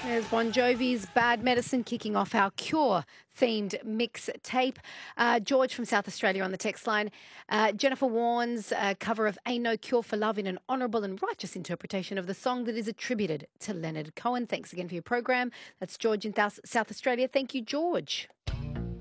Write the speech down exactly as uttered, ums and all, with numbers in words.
There's Bon Jovi's Bad Medicine kicking off our Cure-themed mix tape. Uh, George from South Australia on the text line. Uh, Jennifer Warnes' uh, cover of Ain't No Cure for Love in an honourable and righteous interpretation of the song that is attributed to Leonard Cohen. Thanks again for your program. That's George in South Australia. Thank you, George.